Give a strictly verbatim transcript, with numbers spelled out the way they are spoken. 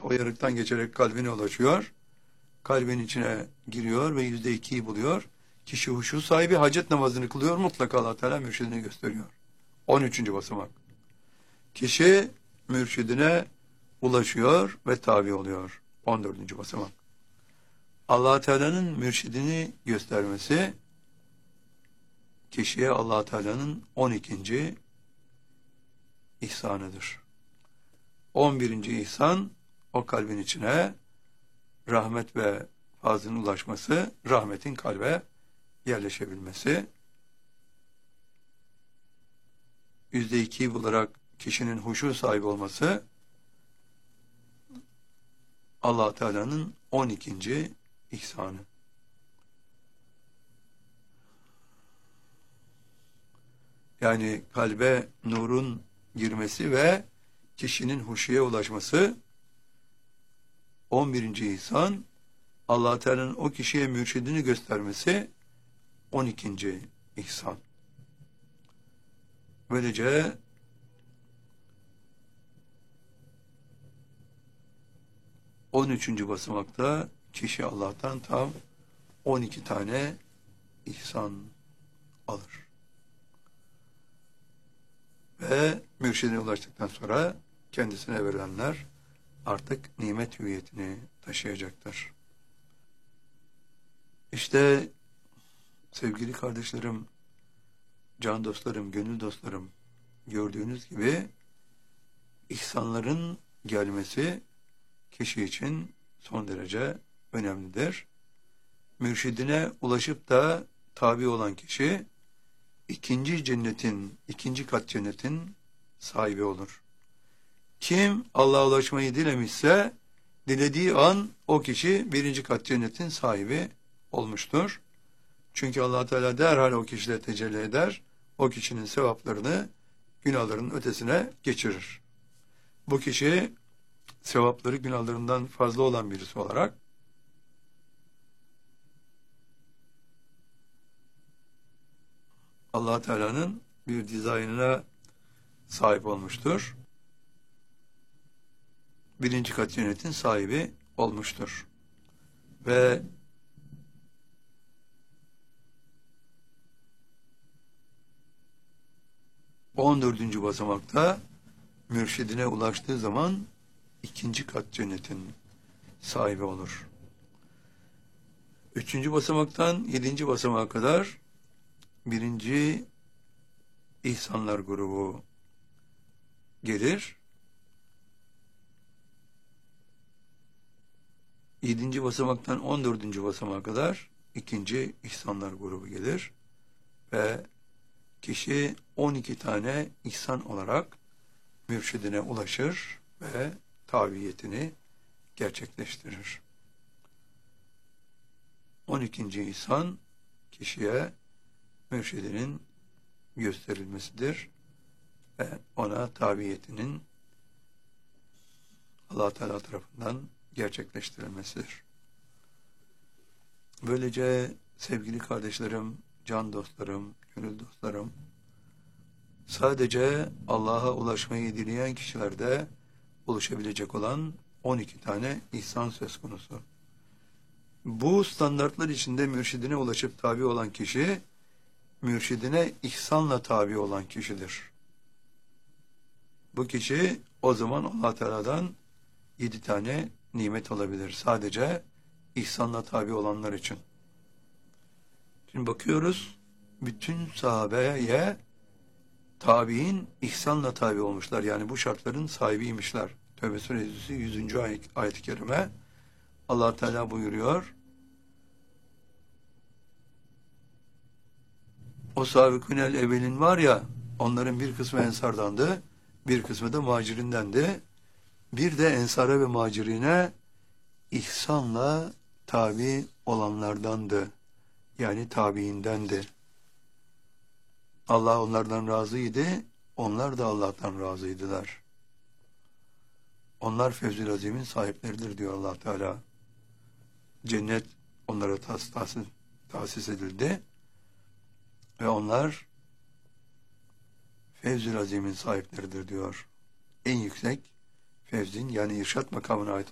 o yarıktan geçerek kalbine ulaşıyor. Kalbin içine giriyor ve yüzde ikiyi buluyor. Kişi huşu sahibi, hacet namazını kılıyor, mutlaka Allah Teala mürşidini gösteriyor. on üçüncü basamak. Kişi mürşidine ulaşıyor ve tabi oluyor. on dördüncü basamak. Allah Teala'nın mürşidini göstermesi kişiye Allah Teala'nın on ikinci ihsanıdır. on birinci ihsan o kalbin içine rahmet ve fazlın ulaşması, rahmetin kalbe yerleşebilmesi. Yüzde ikiyi bularak kişinin huşu sahibi olması Allah Teala'nın on ikinci ihsanı. Yani kalbe nurun girmesi ve kişinin huşuya ulaşması on birinci ihsan, Allah Teala'nın o kişiye mürşidini göstermesi on ikinci ihsan. Böylece on üçüncü basamakta kişi Allah'tan tam on iki tane ihsan alır. Ve mürşidine ulaştıktan sonra kendisine verilenler artık nimet hüviyetini taşıyacaktır. İşte sevgili kardeşlerim, can dostlarım, gönül dostlarım, gördüğünüz gibi ihsanların gelmesi kişi için son derece önemlidir. Mürşidine ulaşıp da tabi olan kişi ikinci cennetin, ikinci kat cennetin sahibi olur. Kim Allah'a ulaşmayı dilemişse dilediği an o kişi birinci kat cennetin sahibi olmuştur. Çünkü Allah Teala derhal o kişide tecelli eder, o kişinin sevaplarını günahlarının ötesine geçirir. Bu kişi sevapları günahlarından fazla olan birisi olarak Allah Teala'nın bir dizaynına sahip olmuştur. Birinci kat cennetin sahibi olmuştur. Ve on dördüncü basamakta mürşidine ulaştığı zaman ikinci kat cennetin sahibi olur. Üçüncü basamaktan yedinci basamağa kadar birinci ihsanlar grubu gelir. Yedinci basamaktan on dördüncü basamağa kadar ikinci ihsanlar grubu gelir. Ve kişi on iki tane ihsan olarak mürşidine ulaşır ve tabiyetini gerçekleştirir. on ikinci ihsan kişiye mürşidinin gösterilmesidir ve ona tabiyetinin Allah Teala tarafından gerçekleştirilmesidir. Böylece sevgili kardeşlerim, can dostlarım, gönül dostlarım, sadece Allah'a ulaşmayı dileyen kişilerde oluşabilecek olan on iki tane ihsan söz konusu. Bu standartlar içinde mürşidine ulaşıp tabi olan kişi, mürşidine ihsanla tabi olan kişidir. Bu kişi o zaman Allah Teala'dan yedi tane nimet alabilir. Sadece ihsanla tabi olanlar için. Şimdi bakıyoruz, bütün sahabeye tabi'in ihsanla tabi olmuşlar. Yani bu şartların sahibiymişler. Tevbe suresi yüzüncü ayet, ayet-i kerime Allah Teala buyuruyor. O sabikunel evvelin var ya, onların bir kısmı ensardandı, bir kısmı da muhacirindendi. Bir de ensara ve muhacirine ihsanla tabi olanlardandı. Yani tabiindendi. Allah onlardan razıydı, onlar da Allah'tan razıydılar. Onlar Fevzül Azim'in sahipleridir diyor Allah Teala. Cennet onlara tas, tas, tahsis edildi ve onlar Fevzül Azim'in sahipleridir diyor. En yüksek Fevzin yani irşat makamına ait